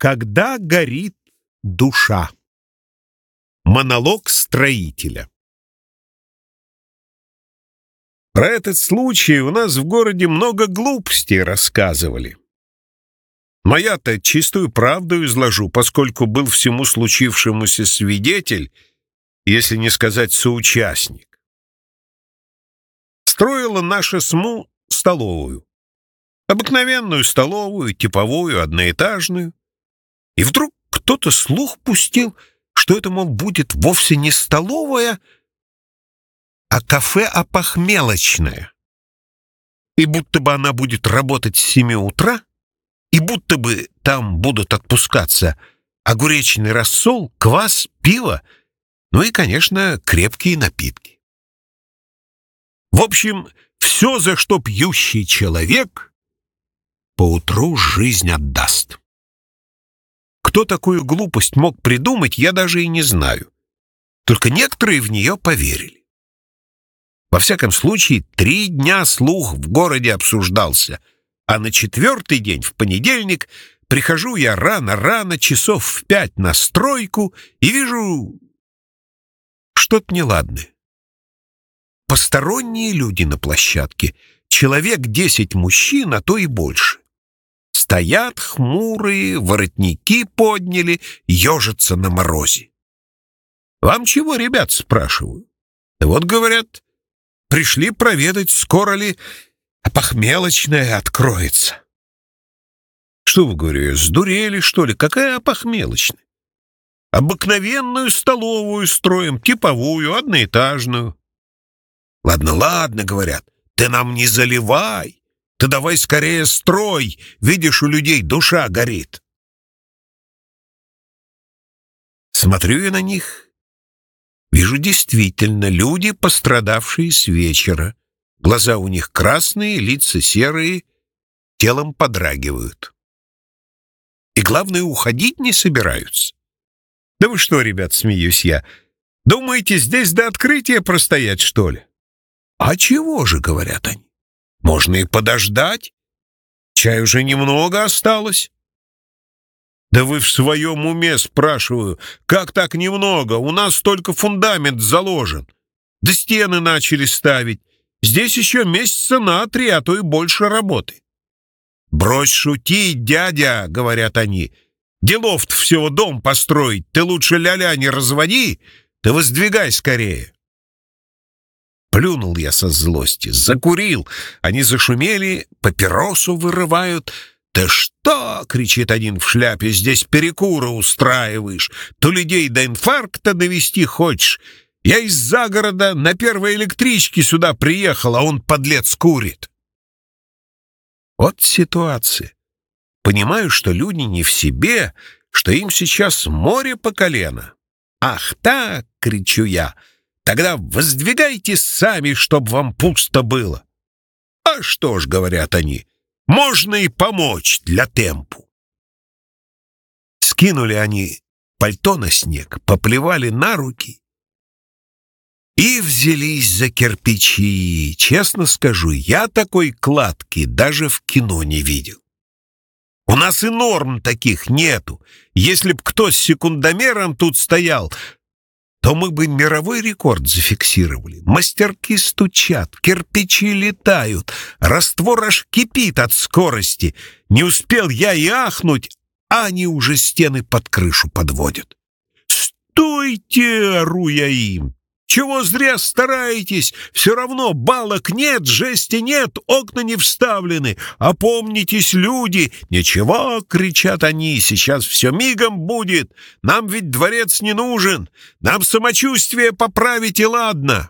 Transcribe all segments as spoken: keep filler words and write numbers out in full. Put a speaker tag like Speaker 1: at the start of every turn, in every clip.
Speaker 1: Когда горит душа. Монолог строителя. Про этот случай у нас в городе много глупостей рассказывали. Но я-то чистую правду изложу, поскольку был всему случившемуся свидетель, если не сказать соучастник. Строила наша СМУ столовую. Обыкновенную столовую, типовую, одноэтажную. И вдруг кто-то слух пустил, что это, мол, будет вовсе не столовая, а кафе-опохмелочное. И будто бы она будет работать с семи утра, и будто бы там будут отпускаться огуречный рассол, квас, пиво, ну и, конечно, крепкие напитки. В общем, все, за что пьющий человек поутру жизнь отдаст. Кто такую глупость мог придумать, я даже и не знаю. Только некоторые в нее поверили. Во всяком случае, три дня слух в городе обсуждался, а на четвертый день, в понедельник, прихожу я рано-рано, часов в пять на стройку, и вижу что-то неладное. Посторонние люди на площадке, человек десять мужчин, а то и больше. Стоят хмурые, воротники подняли, ежатся на морозе. «Вам чего, ребят?» — спрашиваю. Вот, говорят, пришли проведать, скоро ли опохмелочная откроется. Что вы, говорю, сдурели, что ли? Какая опохмелочная? Обыкновенную столовую строим, типовую, одноэтажную. Ладно, ладно, говорят, ты нам не заливай. Ты давай скорее строй, видишь, у людей душа горит. Смотрю я на них, вижу действительно люди, пострадавшие с вечера. Глаза у них красные, лица серые, телом подрагивают. И главное, уходить не собираются. Да вы что, ребят, смеюсь я, думаете, здесь до открытия простоять, что ли? А чего же, говорят они? Можно и подождать. Чай уже немного осталось. Да вы в своем уме, спрашиваю, как так немного? У нас только фундамент заложен. Да стены начали ставить. Здесь еще месяца на три, а то и больше работы. Брось шутить, дядя, говорят они. Делов-то всего дом построить. Ты лучше ля-ля не разводи, ты воздвигай скорее. Плюнул я со злости, закурил. Они зашумели, папиросу вырывают. «Ты что?» — кричит один в шляпе. «Здесь перекуры устраиваешь. То людей до инфаркта довести хочешь. Я из загорода на первой электричке сюда приехал, а он, подлец, курит». Вот ситуация. Понимаю, что люди не в себе, что им сейчас море по колено. «Ах так!» — кричу я. «Тогда воздвигайте сами, чтоб вам пусто было». «А что ж, — говорят они, — можно и помочь для темпу». Скинули они пальто на снег, поплевали на руки и взялись за кирпичи. Честно скажу, я такой кладки даже в кино не видел. У нас и норм таких нету. Если б кто с секундомером тут стоял, то мы бы мировой рекорд зафиксировали. Мастерки стучат, кирпичи летают, раствор аж кипит от скорости. Не успел я и ахнуть, а они уже стены под крышу подводят. «Стойте!» — ору я им. «Чего зря стараетесь? Все равно балок нет, жести нет, окна не вставлены. Опомнитесь, люди!» «Ничего!» — кричат они. «Сейчас все мигом будет. Нам ведь дворец не нужен. Нам самочувствие поправить и ладно».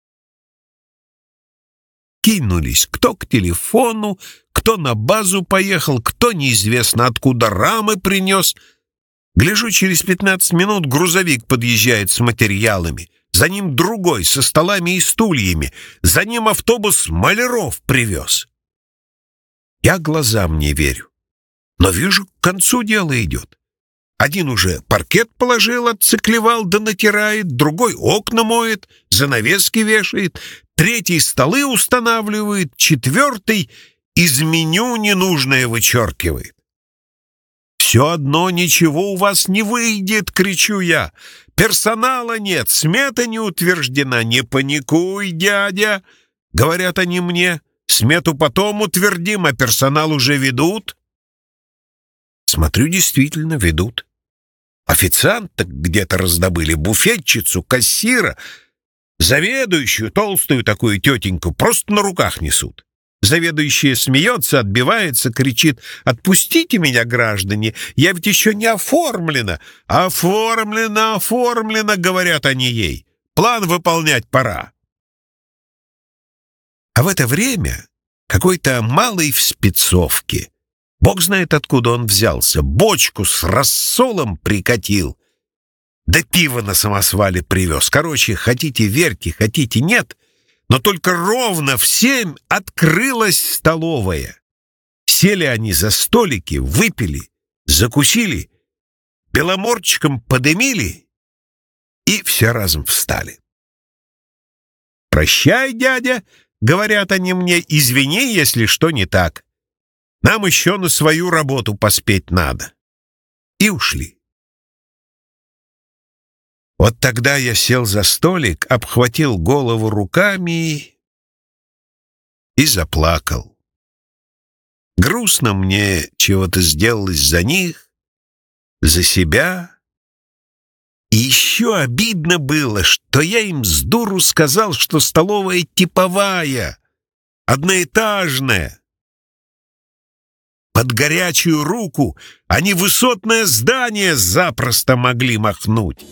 Speaker 1: Кинулись кто к телефону, кто на базу поехал, кто неизвестно откуда рамы принес. Гляжу, через пятнадцать минут грузовик подъезжает с материалами. За ним другой, со столами и стульями. За ним автобус маляров привез. Я глазам не верю. Но вижу, к концу дело идет. Один уже паркет положил, отциклевал да натирает, другой окна моет, занавески вешает, третий столы устанавливает, четвертый из меню ненужное вычеркивает. «Все одно ничего у вас не выйдет!» — кричу я. «Персонала нет, смета не утверждена. Не паникуй, дядя!» — говорят они мне. «Смету потом утвердим, а персонал уже ведут». Смотрю, действительно ведут. Официанта где-то раздобыли, буфетчицу, кассира, заведующую, толстую такую тетеньку, просто на руках несут. Заведующая смеется, отбивается, кричит: «Отпустите меня, граждане, я ведь еще не оформлена». «Оформлено, оформлено», — говорят они ей. «План выполнять пора». А в это время какой-то малый в спецовке, бог знает, откуда он взялся, бочку с рассолом прикатил, да пиво на самосвале привез. Короче, хотите верьте, хотите нет, но только ровно в семь открылась столовая. Сели они за столики, выпили, закусили, беломорчиком подымили и все разом встали. «Прощай, дядя», — говорят они мне, — «извини, если что не так. Нам еще на свою работу поспеть надо». И ушли. Вот тогда я сел за столик, обхватил голову руками и заплакал. Грустно мне чего-то сделалось за них, за себя. И еще обидно было, что я им с дуру сказал, что столовая типовая, одноэтажная. Под горячую руку они высотное здание запросто могли махнуть.